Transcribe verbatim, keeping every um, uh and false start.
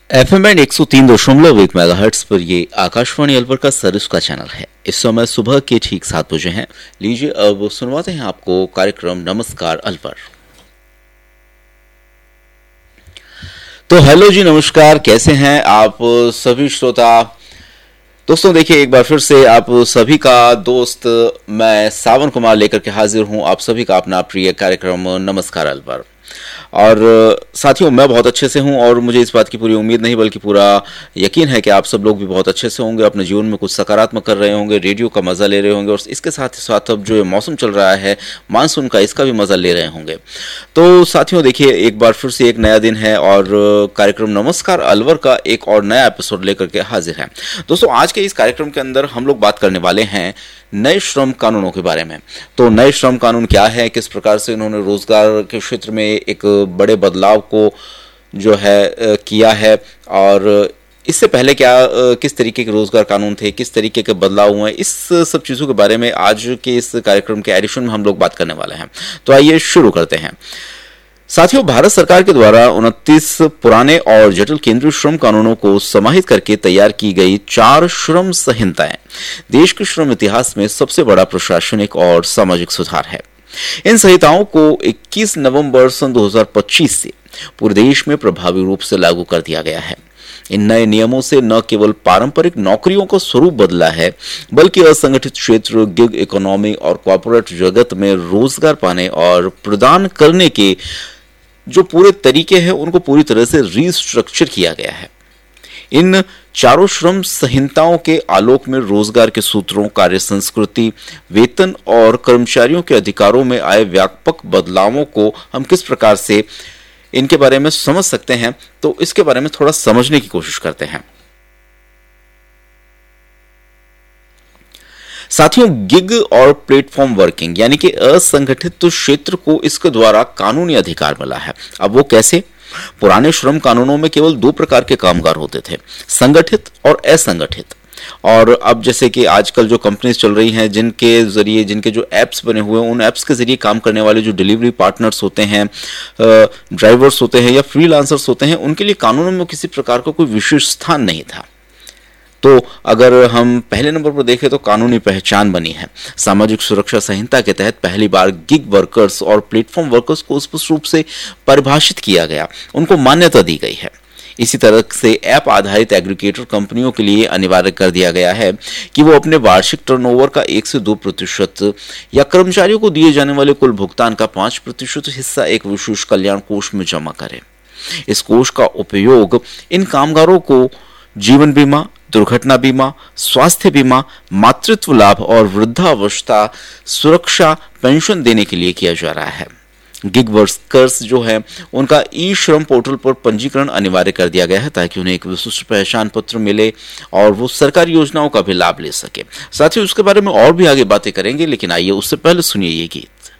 F M band एक सौ तीन दशमलव एक मेगाहर्ट्ज पर ये आकाशवाणी अलवर का सर्विस का चैनल है। इस समय सुबह के ठीक सात बजे हैं। लीजिए अब सुनवाते हैं आपको कार्यक्रम नमस्कार अलवर। तो हेलो जी, नमस्कार, कैसे हैं आप सभी श्रोता। दोस्तों देखिए, एक बार फिर से आप सभी का दोस्त मैं सावन कुमार लेकर के हाजिर हूं आप सभी का अपना प्रिय कार्यक्रम नमस्कार अलवर। और साथियों, मैं बहुत अच्छे से हूं और मुझे इस बात की पूरी उम्मीद नहीं बल्कि पूरा यकीन है कि आप सब लोग भी बहुत अच्छे से होंगे, अपने जीवन में कुछ सकारात्मक कर रहे होंगे, रेडियो का मज़ा ले रहे होंगे और इसके साथ ही साथ अब जो ये मौसम चल रहा है मानसून का, इसका भी मज़ा ले रहे होंगे। तो साथियों देखिए, एक बार फिर से एक नया दिन है और कार्यक्रम नमस्कार अलवर का एक और नया एपिसोड लेकर के हाजिर है। दोस्तों आज के इस कार्यक्रम के अंदर हम लोग बात करने वाले हैं नए श्रम कानूनों के बारे में। तो नए श्रम कानून क्या है, किस प्रकार से इन्होंने रोजगार के क्षेत्र में एक बड़े बदलाव को जो है किया है और इससे पहले क्या किस तरीके के रोजगार कानून थे, किस तरीके के बदलाव हुए, इस सब चीज़ों के बारे में आज के इस कार्यक्रम के एडिशन में हम लोग बात करने वाले हैं। तो आइए शुरू करते हैं। साथियों, भारत सरकार के द्वारा उनतीस पुराने और जटिल केंद्रीय श्रम कानूनों को समाहित करके तैयार की गई चार श्रम संहिताएं देश के श्रम इतिहास में सबसे बड़ा प्रशासनिक और सामाजिक सुधार है। इन संहिताओं को इक्कीस नवंबर सन दो हज़ार पच्चीस से पूरे देश में प्रभावी रूप से लागू कर दिया गया है। इन नए नियमों से न केवल पारंपरिक नौकरियों का स्वरूप बदला है बल्कि असंगठित क्षेत्र, गिग इकोनॉमी और कॉर्पोरेट जगत में रोजगार पाने और प्रदान करने के जो पूरे तरीके हैं उनको पूरी तरह से रीस्ट्रक्चर किया गया है। इन चारों श्रम संहिताओं के आलोक में रोजगार के सूत्रों, कार्य संस्कृति, वेतन और कर्मचारियों के अधिकारों में आए व्यापक बदलावों को हम किस प्रकार से इनके बारे में समझ सकते हैं, तो इसके बारे में थोड़ा समझने की कोशिश करते हैं। साथियों, गिग और प्लेटफॉर्म वर्किंग यानी कि असंगठित क्षेत्र को इसके द्वारा कानूनी अधिकार मिला है। अब वो कैसे? पुराने श्रम कानूनों में केवल दो प्रकार के कामगार होते थे, संगठित और असंगठित। और अब जैसे कि आजकल जो कंपनीज चल रही हैं, जिनके जरिए जिनके जो एप्स बने हुए हैं, उन एप्स के जरिए काम करने वाले जो डिलीवरी पार्टनर्स होते हैं, ड्राइवर्स होते हैं या फ्रीलांसर्स होते हैं, उनके लिए कानूनों में किसी प्रकार का कोई विशेष स्थान नहीं था। तो अगर हम पहले नंबर पर देखें तो कानूनी पहचान बनी है। सामाजिक सुरक्षा संहिता के तहत पहली बार गिग वर्कर्स और प्लेटफॉर्म वर्कर्स को स्पष्ट रूप से परिभाषित किया गया, उनको मान्यता दी गई है। इसी तरह से ऐप आधारित एग्रीगेटर कंपनियों के लिए अनिवार्य कर दिया गया है कि वो अपने वार्षिक टर्नओवर का एक से दो प्रतिशत या कर्मचारियों को दिए जाने वाले कुल भुगतान का पांच प्रतिशत हिस्सा एक विशेष कल्याण कोष में जमा करें। इस कोष का उपयोग इन कामगारों को जीवन बीमा, दुर्घटना बीमा, स्वास्थ्य बीमा, मातृत्व लाभ और वृद्धावस्था सुरक्षा पेंशन देने के लिए किया जा रहा है। गिग वर्कर्स जो है उनका ई श्रम पोर्टल पर पंजीकरण अनिवार्य कर दिया गया है ताकि उन्हें एक विशिष्ट पहचान पत्र मिले और वो सरकारी योजनाओं का भी लाभ ले सके। साथ ही उसके बारे में और भी आगे बातें करेंगे, लेकिन आइए उससे पहले सुनिए ये गीत।